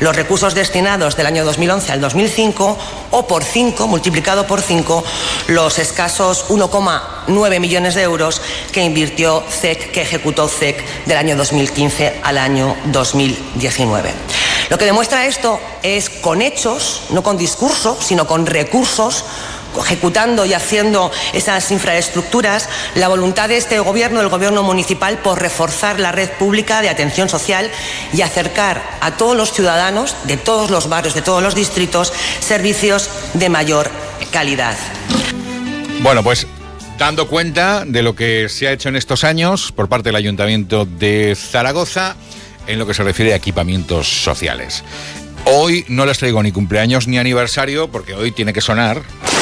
los recursos destinados del año 2011 al 2005 o por 5, multiplicado por 5, los escasos 1,9 millones de euros que invirtió CEC, que ejecutó CEC del año 2015 al año 2019. Lo que demuestra esto es con hechos, no con discurso, sino con recursos, ejecutando y haciendo esas infraestructuras, la voluntad de este gobierno, del gobierno municipal, por reforzar la red pública de atención social y acercar a todos los ciudadanos de todos los barrios, de todos los distritos, servicios de mayor calidad. Bueno, pues dando cuenta de lo que se ha hecho en estos años por parte del Ayuntamiento de Zaragoza en lo que se refiere a equipamientos sociales. Hoy no les traigo ni cumpleaños ni aniversario porque hoy tiene que sonar